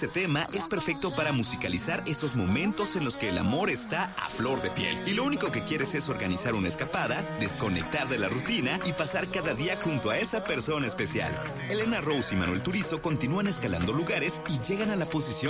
Este tema es perfecto para musicalizar esos momentos en los que el amor está a flor de piel. Y lo único que quieres es organizar una escapada, desconectar de la rutina y pasar cada día junto a esa persona especial. Elena Rose y Manuel Turizo continúan escalando lugares y llegan a la posición